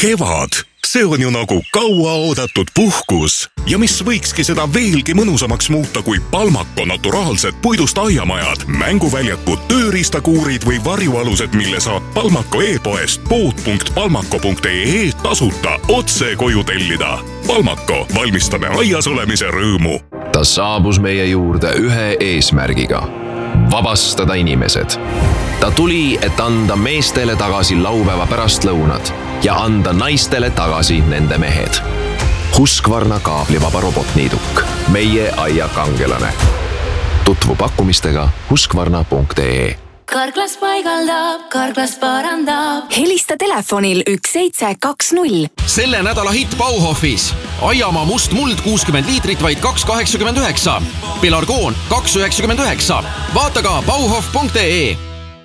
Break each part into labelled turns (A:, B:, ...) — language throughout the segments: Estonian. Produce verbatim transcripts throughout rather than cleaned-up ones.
A: kevad. See on ju nagu kauaoodatud puhkus. Ja mis võikski seda veelgi mõnusamaks muuta kui Palmako naturaalsed puidust aiamajad, mänguväljakud, tööriistakuurid või varjualused, mille saab Palmako e-poest pood punkt palmako punkt ee tasuta otse koju tellida. Palmako, valmistame aias olemise rõõmu.
B: Ta saabus meie juurde ühe eesmärgiga. Vabastada inimesed. Ta tuli, et anda meestele tagasi laupäeva pärastlõunad ja anda naistele tagasi nende mehed. Husqvarna kaablivaba robotniiduk. Meie aia kangelane. Tutvu pakkumistega husqvarna punkt ee.
C: Karklas paigaldab, Karklas parandab.
D: Helista telefonil üks seitse kaks null.
E: Selle nädala hitt Bauhofis. Aiamaa must muld kuuskümmend liitrit vaid kaks kaheksakümmend üheksa. Pelargoon kaks üheksakümmend üheksa. Vaata ka bauhof punkt ee.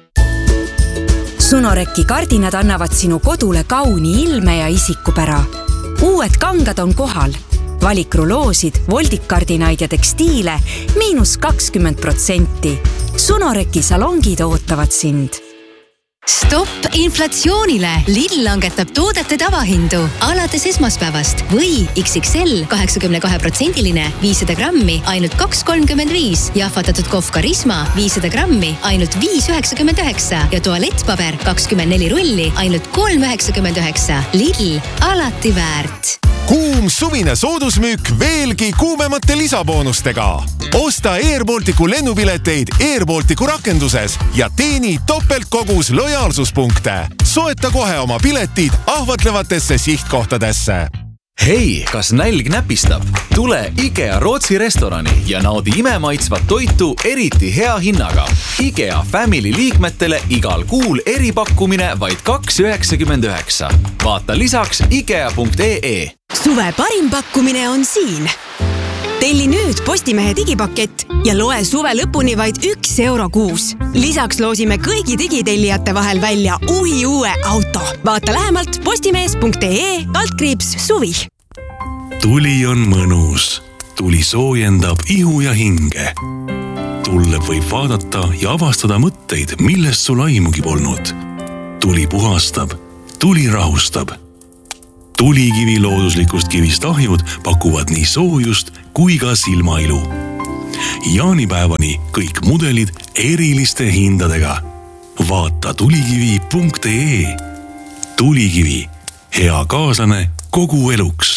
D: Sunoreki kardinad annavad sinu kodule kauni ilme ja isikupära. Uued kangad on kohal. Valik ruloosid, voldikkardinaid ja tekstiile miinus kakskümmend protsenti. Sunoreki salongid ootavad sind.
F: Stopp inflatsioonile! Lidl langetab toodete tavahindu alates esmaspäevast või X X L kaheksakümmend kaks protsendiline viissada grammi ainult kaks kolmkümmend viis ja ahvatatud kohv Karisma viissada grammi ainult viis üheksakümmend üheksa ja tualettpaber kakskümmend neli rulli ainult kolm üheksakümmend üheksa. Lidl, alati väärt!
G: Kuum suvine soodusmüük veelgi kuumemate lisaboonustega. Osta Airbalticu lennupileteid Airbalticu rakenduses ja teeni topeltkogus lojaalsuspunkte. Soeta kohe oma piletid ahvatlevatesse sihtkohtadesse.
H: Hei, kas nälg näpistab? Tule IKEA Rootsi restorani ja naudi imemaitsvat toitu eriti hea hinnaga. IKEA Family liikmetele igal kuul eripakkumine vaid kaks üheksakümmend üheksa. Vaata lisaks ikea punkt ee.
I: Suve parim pakkumine on siin. Telli nüüd Postimehe digipakett ja loe suve lõpuni vaid üks euro kuus. Lisaks loosime kõigi digitellijate vahel välja uhi uue auto. Vaata lähemalt postimees punkt ee kaldkriips suvi.
A: Tuli on mõnus. Tuli soojendab ihu ja hinge. Tulle võib vaadata ja avastada mõtteid, millest sul aimugi polnud. Tuli puhastab. Tuli rahustab. Tulikivi looduslikust kivist ahjud pakuvad nii soojust kui ka silmailu. Jaanipäevani kõik mudelid eriliste hindadega. Vaata tulikivi punkt ee. Tulikivi. Hea kaaslane kogu eluks.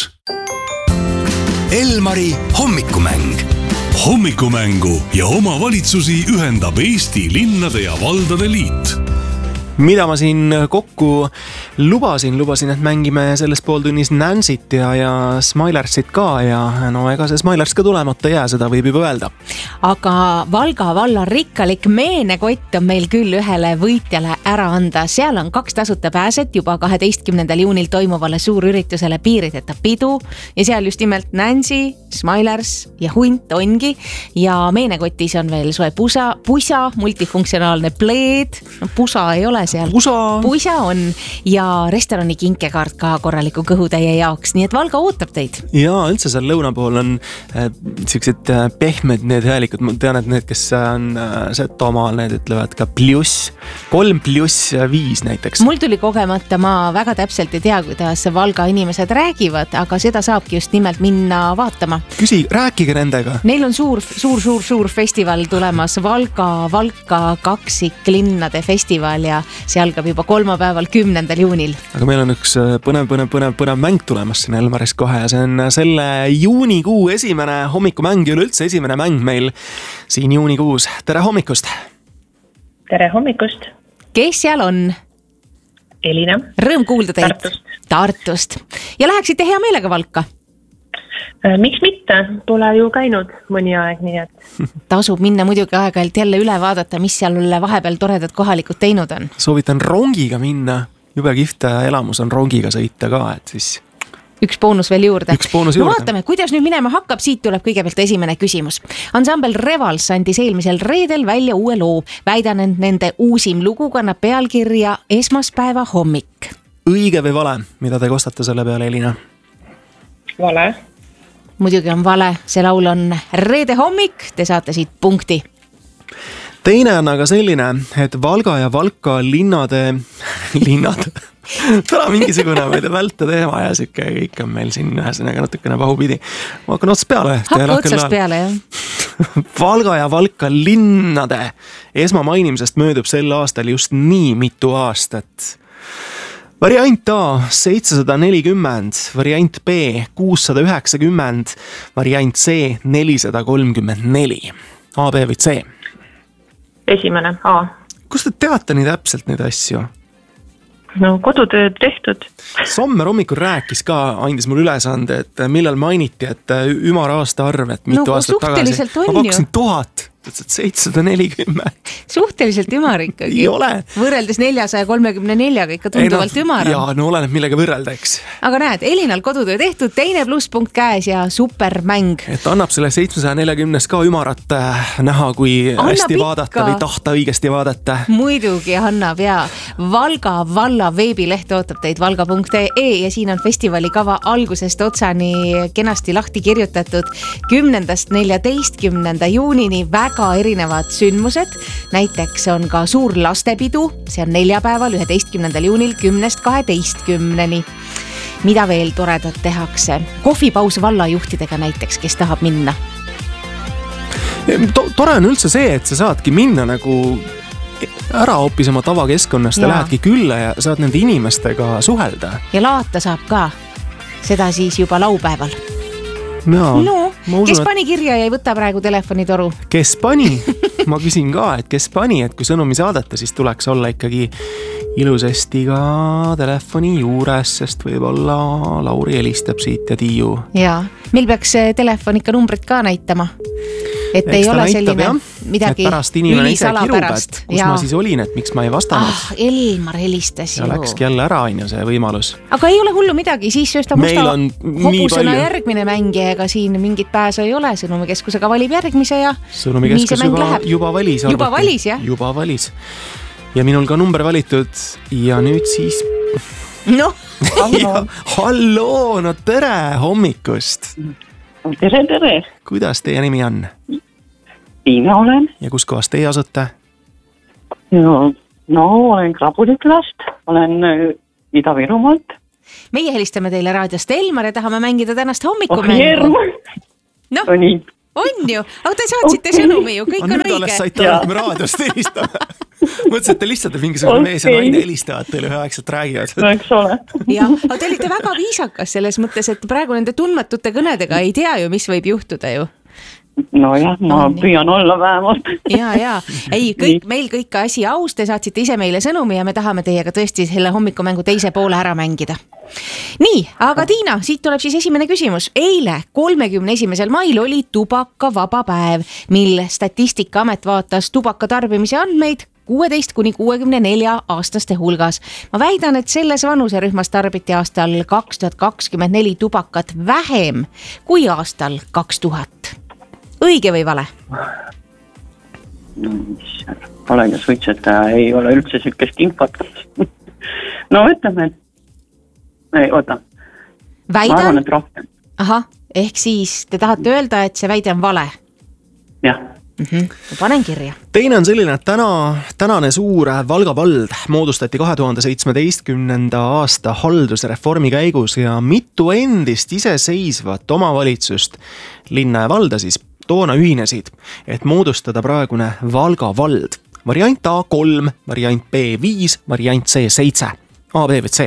J: Elmari hommikumäng.
A: Hommikumängu ja omavalitsusi ühendab Eesti linnade ja valdade liit.
K: Mida ma siin kokku lubasin, lubasin, et mängime selles pooltunnis Nancyt ja, ja Smilersit ka ja no ega see Smilers ka tulemata jää, seda võib juba öelda.
L: Aga Valga valla rikkalik meenekott on meil küll ühele võitjale ära anda. Seal on kaks tasuta pääset juba kaheteistkümnendal juunil toimuvale suurüritusele Piirideta pidu ja seal just nimelt Nancy, Smilers ja hunt ongi ja meenekotis on veel soe pusa, pusa, multifunktsionaalne pleed, no, pusa ei ole seal.
K: Pusa.
L: Pusa on ja restorani kinkekaart ka korraliku kõhutäie jaoks, nii et Valga ootab teid.
K: Ja üldse seal lõuna pool on äh, siuksed äh, pehmed need häälikud. Ma tean, et need, kes on äh, Setomaal, need ütlevad ka pluss, kolm pluss viis näiteks.
L: Mul tuli kogemata, ma väga täpselt ei tea, kuidas Valga inimesed räägivad, aga seda saabki just nimelt minna vaatama.
K: Küsi, rääkige nendega.
L: Neil on suur, suur, suur, suur festival tulemas, Valga, Valka kaksik linnade festival ja see algab juba kolmapäeval kümnendal juunil.
K: Aga meil on üks põnev, põnev, põnev, põnev mäng tulemas siin Elmaris kohe ja see on selle juunikuu esimene hommikumäng ja üleüldse esimene mäng meil siin juunikuus. Tere hommikust!
M: Tere hommikust!
L: Kes seal on?
M: Elina.
L: Rõõm kuulda teid.
M: Tartust.
L: Tartust. Ja läheksite hea meelega Valka?
M: Miks mitte? Pole ju käinud mõni aeg, nii et...
L: Tasub minna muidugi aeg-ajalt jälle üle vaadata, mis seal vahepeal toredad kohalikud teinud on.
K: Soovitan rongiga minna. Jube kihvt elamus on rongiga sõita ka, et siis...
L: Üks boonus veel juurde.
K: Üks boonus juurde.
L: No vaatame, kuidas nüüd minema hakkab. Siit tuleb kõigepealt esimene küsimus. Ansambel Revals andis eelmisel reedel välja uue loo. Väidan, et nende uusim lugu kannab pealkirja Esmaspäeva hommik.
K: Õige või vale? Mida te kostate selle peale, Elina?
M: Vale.
L: Muidugi on vale, see laul on Reede hommik, te saate siit punkti.
K: teine on aga selline, et Valga ja Valka linnade, linnad, täna mingisugune võide välta teema ja siuke kõik on meil siin ühesõnaga natukene pahupidi. Ma hakkan otsast peale.
L: Hakka otsast peale, jah.
K: Valga ja Valka linnade esmamainimisest möödub sel aastal just nii mitu aastat. Variant A seitsesada nelikümmend, variant B kuussada üheksakümmend, variant C nelisada kolmkümmend neli. A, B või C?
M: Esimene, A.
K: Kus te teate nii täpselt neid asju?
M: No kodutööd tehtud.
K: Sommer hommikul rääkis ka, andis mul ülesande, et millal mainiti, et ümar aasta arv, et mitu
L: no,
K: aastat tagasi. Ma pakkusin tuhat. seitsesada nelikümmend.
L: Suhteliselt ümar ikkagi.
K: Ei ole.
L: Võrreldes neljasaja kolmekümne neljaga ikka tunduvalt no, ümar.
K: Jaa, no oleneb millega võrrelda, eks.
L: Aga näed, Elinal kodutöö tehtud, teine plusspunkt käes ja supermäng.
K: Et annab selle seitsmesaja neljakümnest ka ümarat näha, kui annab hästi ikka vaadata või tahta õigesti vaadata.
L: Muidugi annab ja Valga valla veebileht ootab teid valga punkt ee ja siin on festivali kava algusest otsani kenasti lahti kirjutatud kümnendast neljateistkümnenda juunini väga väga erinevad sündmused, näiteks on ka suur lastepidu, see on neljapäeval üheteistkümnendal juunil kümnest kaheteistkümneni. Mida veel toredat tehakse? Kohvipaus vallajuhtidega näiteks, kes tahab minna.
K: Tore on üldse see, et sa saadki minna nagu ära hoopis oma tavakeskkonnast ja lähedki külla ja saad nende inimestega suhelda.
L: Ja laata saab ka, seda siis juba laupäeval.
K: No,
L: no kes pani kirja ja ei võta praegu telefonitoru?
K: Kes pani? Ma küsin ka, et kes pani, et kui sõnumi saadata, siis tuleks olla ikkagi ilusasti ka telefoni juures, sest võib-olla Lauri helistab siit ja Tiiu.
L: Ja, meil peaks telefon ikka numbrit ka näitama. Et
K: Eks
L: ei ole
K: näitab,
L: selline
K: jah,
L: midagi
K: ülisalapärast. Kus ja. ma siis olin, et miks ma ei vastanud.
L: Ah, Elmar helistas
K: ju. Ja läkski jälle ära ainu see võimalus.
L: Aga ei ole hullu midagi, siis söösta musta hobusena järgmine mängija, ega siin mingit pääsu ei ole. Sõnumikeskusega valib järgmise ja
K: Sõnumikeskus juba, juba valis.
L: Juba arvati. valis, jah?
K: Juba valis. Ja minul ka number valitud ja nüüd siis...
L: No,
K: hallo. Hallo, no tere hommikust.
J: Tere, tere.
K: Kuidas teie nimi on?
J: Tiina olen.
K: Ja kus kohas teie asute?
J: No, no olen Krabuliklast, olen Ida-Virumaalt.
L: Meie helistame teile raadiost Elmar ja tahame mängida tänast hommikumängu.
J: Oh, no, no nii.
L: On ju, aga te saatsite sõnumi ju, kõik on õige.
K: Nüüd alles saite aru, et me raadiost helistame. Mõtlesin, et te lihtsalt mingisugune okay. mees ja naine helistavad teile üheksat räägivad.
J: No eks ole.
L: Ja, aga te olite väga viisakas selles mõttes, et praegu nende tundmatute kõnedega ei tea ju, mis võib juhtuda ju.
J: No jah, ma on, püüan olla vähemalt.
L: Ja, ja. Ei, kõik, meil kõik asi aus, te saatsite ise meile sõnumi ja me tahame teiega tõesti selle hommikumängu teise poole ära mängida. Nii, aga Tiina, siit tuleb siis esimene küsimus. Eile, kolmekümne esimesel mail oli tubaka vaba päev, mil Statistikaamet vaatas tubaka tarbimise andmeid kuueteist kuni kuuekümne nelja aastaste hulgas. Ma väidan, et selles vanuserühmas tarbiti aastal kaks tuhat kakskümmend neli tubakat vähem kui aastal kaks tuhat. Õige või vale?
J: No, mis olen ja suitsetaja ei ole üldse sükest infot. No ütleme, et ei, oota.
L: Väidan?
J: Ma arvan, et rohkem.
L: Aha, ehk siis te tahate öelda, et see väide on vale?
J: Jah.
L: Mm-hmm. Panen kirja.
K: Teine on selline, et täna, tänane suur Valga vald moodustati kahe tuhande seitsmeteistkümnenda aasta haldusreformi käigus ja mitu endist iseseisvat omavalitsust, linna ja valda siis, toona ühinesid, et moodustada praegune Valga vald. Variant A kolm, variant B viis, variant C seitse. A, B või C?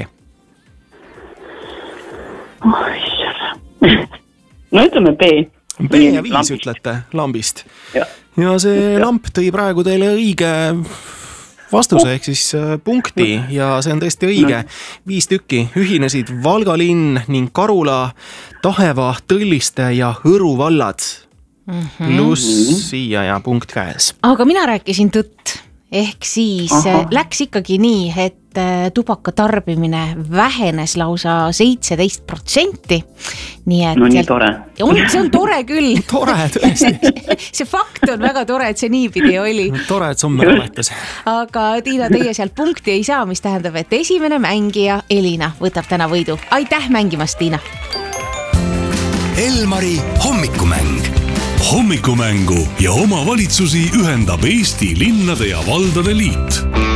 J: Oh, issand. No ütleme B.
K: B ja viis lampist. Ütlete lambist. Ja, ja see ja. lamp tõi praegu teile õige vastuse, ehk siis punkti ja see on tõesti õige. Viis tükki ühinesid Valga linn ning Karula, Taheva, Tõlliste ja Hõru vallad. Mm-hmm. Pluss siia ja punkt käes.
L: Aga mina rääkisin tõtt, ehk siis Aha. läks ikkagi nii, et tubaka tarbimine vähenes lausa seitseteist protsenti. Nii et
J: no nii tore.
L: On, see on tore küll.
K: Tore, tõesti.
L: See fakt on väga tore, et see niipidi oli.
K: Tore, et Sommer oletas.
L: Aga Tiina, teie sealt punkti ei saa, mis tähendab, et esimene mängija Elina võtab täna võidu. Aitäh mängimast, Tiina!
N: Elmari hommikumäng.
A: hommikumängu ja omavalitsusi ühendab Eesti Linnade ja Valdade Liit.